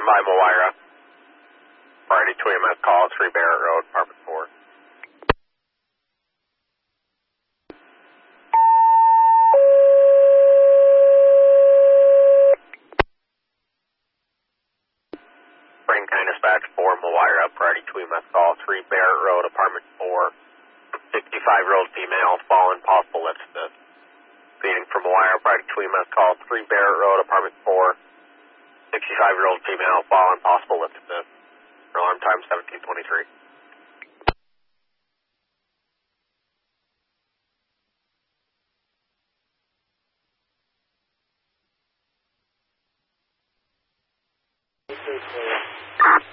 by Moira. Friday 2 EMS call, 3 Barrett Road, apartment 4. Spring kind dispatch 4 Moira, Friday 2 EMS call, 3 Barrett Road, apartment 4. 65-year-old female, fallen, possible lift assist. Feeding from Moira, Friday 2 EMS call, 3 Barrett Road, apartment 4. 65-year-old female, fallen, possible lift assist. Alarm time 1723.